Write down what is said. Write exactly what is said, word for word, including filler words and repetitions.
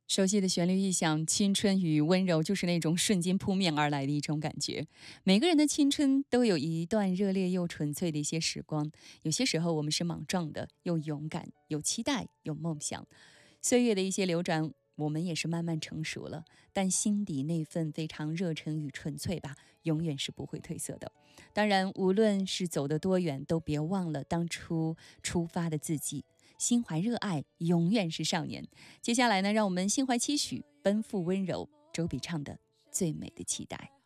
熟悉的旋律一响，青春与温柔就是那种瞬间扑面而来的一种感觉。每个人的青春都有一段热烈又纯粹的一些时光，有些时候我们是莽撞的，又勇敢，有期待，有梦想。岁月的一些流转，我们也是慢慢成熟了，但心底那份非常热忱与纯粹吧，永远是不会褪色的。当然，无论是走得多远，都别忘了当初出发的自己。心怀热爱，永远是少年。接下来呢，让我们心怀期许，奔赴温柔。周笔畅的《最美的期待》。